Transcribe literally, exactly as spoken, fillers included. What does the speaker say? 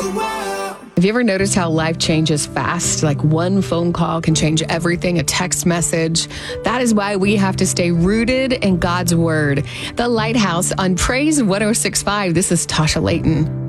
Have you ever noticed how life changes fast? Like one phone call can change everything, a text message. That is why we have to stay rooted in God's word. The Lighthouse on Praise one oh six point five. This is Tasha Layton.